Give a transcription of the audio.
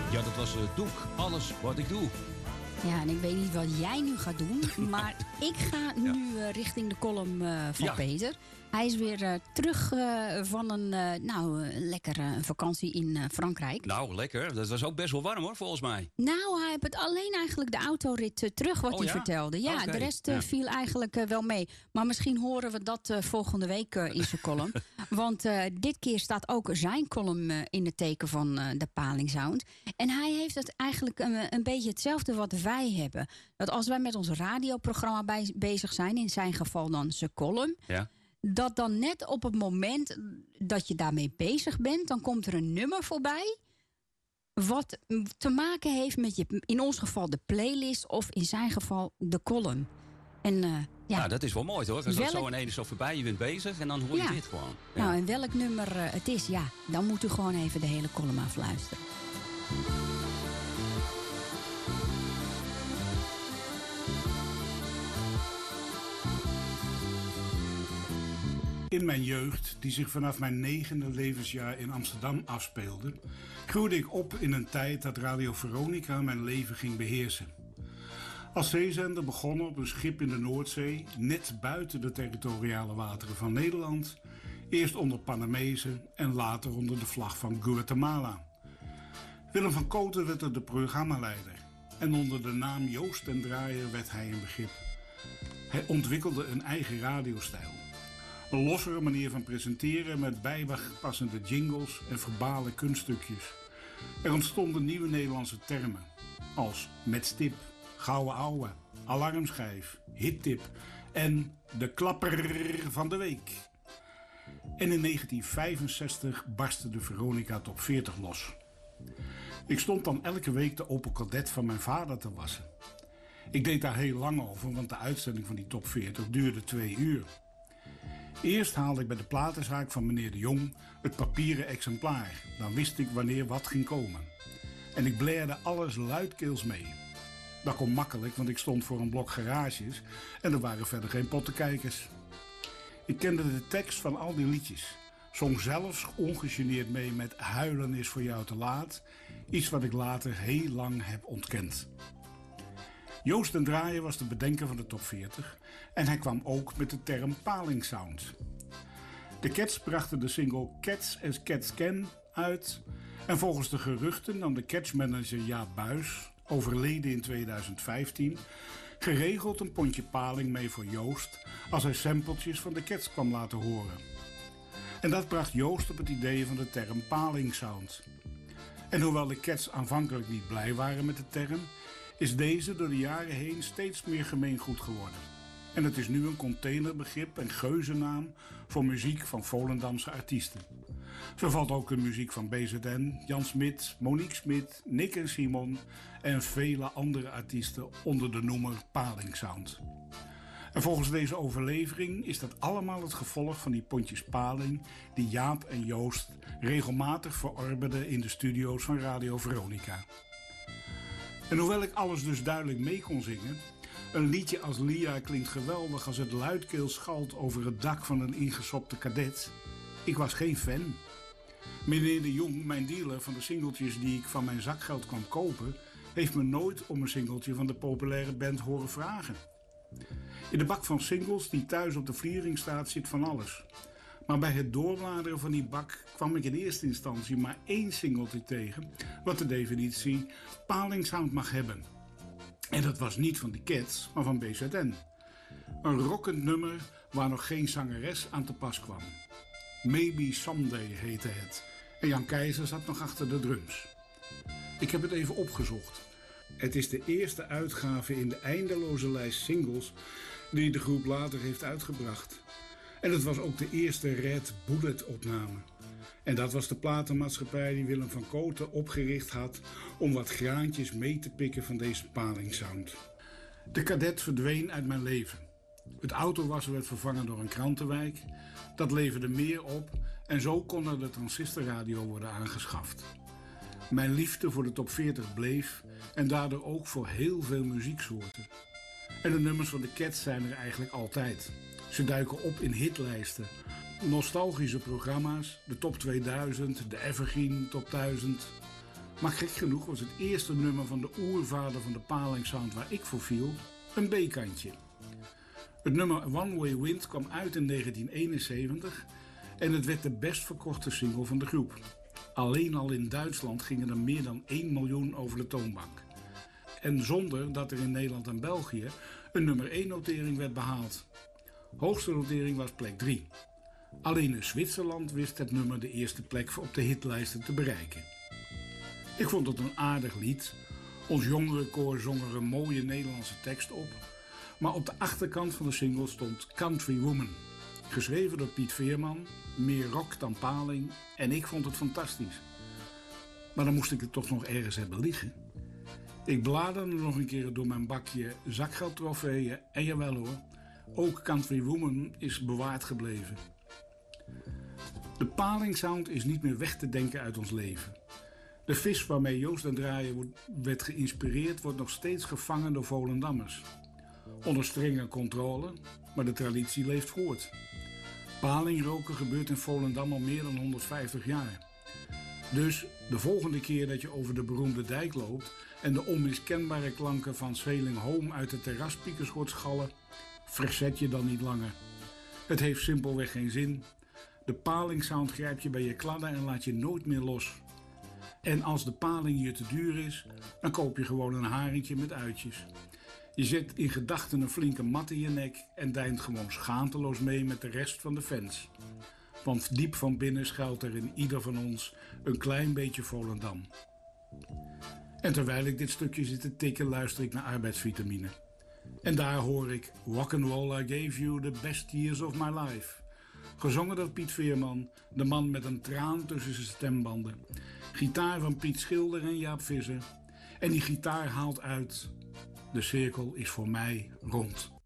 Ja, dat was Doek. Alles wat ik doe. Ja, en ik weet niet wat jij nu gaat doen, maar ik ga nu richting de column van Peter. Hij is weer terug van een lekkere vakantie in Frankrijk. Nou, lekker. Dat was ook best wel warm hoor, volgens mij. Nou, hij heeft alleen eigenlijk de autorit terug wat hij vertelde. Ja, de rest viel eigenlijk wel mee. Maar misschien horen we dat volgende week in zijn column. Want dit keer staat ook zijn column in het teken van de Paling Sound. En hij heeft het eigenlijk een beetje hetzelfde wat wij hebben. Dat als wij met ons radioprogramma bezig zijn, in zijn geval dan zijn column... Ja. Dat dan net op het moment dat je daarmee bezig bent, dan komt er een nummer voorbij wat te maken heeft met in ons geval de playlist of in zijn geval de column. En dat is wel mooi hoor. Als dat zo ineens zo voorbij, je bent bezig en dan hoor je dit gewoon. Ja. Nou, en welk nummer het is, dan moet u gewoon even de hele column afluisteren. In mijn jeugd, die zich vanaf mijn 9e levensjaar in Amsterdam afspeelde, groeide ik op in een tijd dat Radio Veronica mijn leven ging beheersen. Als zeezender begonnen op een schip in de Noordzee, net buiten de territoriale wateren van Nederland, eerst onder Panamezen en later onder de vlag van Guatemala. Willem van Kooten werd er de programmaleider en onder de naam Joost den Draaier werd hij een begrip. Hij ontwikkelde een eigen radiostijl. Een lossere manier van presenteren met bijpassende jingles en verbale kunststukjes. Er ontstonden nieuwe Nederlandse termen als met stip, gouden ouwe, alarmschijf, hittip en de klapper van de week. En in 1965 barstte de Veronica Top 40 los. Ik stond dan elke week de Opel Kadett van mijn vader te wassen. Ik deed daar heel lang over, want de uitzending van die Top 40 duurde 2 uur. Eerst haalde ik bij de platenzaak van meneer de Jong het papieren exemplaar. Dan wist ik wanneer wat ging komen. En ik blaerde alles luidkeels mee. Dat kon makkelijk, want ik stond voor een blok garages en er waren verder geen pottenkijkers. Ik kende de tekst van al die liedjes. Zong zelfs ongegeneerd mee met Huilen is voor jou te laat. Iets wat ik later heel lang heb ontkend. Joost den Draaier was de bedenker van de Top 40 en hij kwam ook met de term Paling Sound. De Cats brachten de single Cats as Cats Can uit en volgens de geruchten nam de Cats-manager Jaap Buys, overleden in 2015, geregeld een pondje paling mee voor Joost als hij sampletjes van de Cats kwam laten horen. En dat bracht Joost op het idee van de term Paling Sound. En hoewel de Cats aanvankelijk niet blij waren met de term, is deze door de jaren heen steeds meer gemeengoed geworden. En het is nu een containerbegrip en geuzennaam voor muziek van Volendamse artiesten. Zo valt ook de muziek van BZN, Jan Smit, Monique Smit, Nick en Simon en vele andere artiesten onder de noemer Paling Sound. En volgens deze overlevering is dat allemaal het gevolg van die pondjes paling die Jaap en Joost regelmatig verorberden in de studio's van Radio Veronica. En hoewel ik alles dus duidelijk mee kon zingen, een liedje als Lia klinkt geweldig als het luidkeels schalt over het dak van een ingesopte kadet. Ik was geen fan. Meneer de Jong, mijn dealer van de singeltjes die ik van mijn zakgeld kwam kopen, heeft me nooit om een singeltje van de populaire band horen vragen. In de bak van singles die thuis op de vliering staat zit van alles. Maar bij het doorbladeren van die bak kwam ik in eerste instantie maar 1 singeltje tegen, wat de definitie Paling Sound mag hebben. En dat was niet van de Cats, maar van BZN. Een rockend nummer waar nog geen zangeres aan te pas kwam. Maybe Someday heette het. En Jan Keizer zat nog achter de drums. Ik heb het even opgezocht. Het is de eerste uitgave in de eindeloze lijst singles die de groep later heeft uitgebracht. En het was ook de eerste Red Bullet opname. En dat was de platenmaatschappij die Willem van Kooten opgericht had om wat graantjes mee te pikken van deze Paling Sound. De Kadett verdween uit mijn leven. Het autowassen werd vervangen door een krantenwijk. Dat leverde meer op en zo kon er de transistorradio worden aangeschaft. Mijn liefde voor de top 40 bleef en daardoor ook voor heel veel muzieksoorten. En de nummers van de Cats zijn er eigenlijk altijd. Ze duiken op in hitlijsten, nostalgische programma's, de top 2000, de Evergreen top 1000. Maar gek genoeg was het eerste nummer van de oervader van de palingsound waar ik voor viel een B-kantje. Het nummer One Way Wind kwam uit in 1971 en het werd de best verkochte single van de groep. Alleen al in Duitsland gingen er meer dan 1 miljoen over de toonbank. En zonder dat er in Nederland en België een nummer 1 notering werd behaald. Hoogste notering was plek 3. Alleen in Zwitserland wist het nummer de eerste plek op de hitlijsten te bereiken. Ik vond het een aardig lied. Ons jongerenkoor zong er een mooie Nederlandse tekst op. Maar op de achterkant van de single stond Country Woman. Geschreven door Piet Veerman, meer rock dan paling en ik vond het fantastisch. Maar dan moest ik het toch nog ergens hebben liggen. Ik bladerde nog een keer door mijn bakje zakgeldtrofeeën en jawel hoor, ook Country Woman is bewaard gebleven. De palingsound is niet meer weg te denken uit ons leven. De vis waarmee Joost den Draaier werd geïnspireerd wordt nog steeds gevangen door Volendammers. Onder strenge controle, maar de traditie leeft voort. Palingroken gebeurt in Volendam al meer dan 150 jaar. Dus de volgende keer dat je over de beroemde dijk loopt en de onmiskenbare klanken van Zweling Home uit de terraspiekers hoort schallen, verzet je dan niet langer. Het heeft simpelweg geen zin. De palingsound grijpt je bij je kladden en laat je nooit meer los. En als de paling je te duur is, dan koop je gewoon een haringje met uitjes. Je zet in gedachten een flinke mat in je nek en deint gewoon schaamteloos mee met de rest van de fans. Want diep van binnen schuilt er in ieder van ons een klein beetje Volendam. En terwijl ik dit stukje zit te tikken, luister ik naar arbeidsvitamine. En daar hoor ik Rock'n'Roll, I gave you the best years of my life. Gezongen door Piet Veerman, de man met een traan tussen zijn stembanden. Gitaar van Piet Schilder en Jaap Visser. En die gitaar haalt uit: de cirkel is voor mij rond.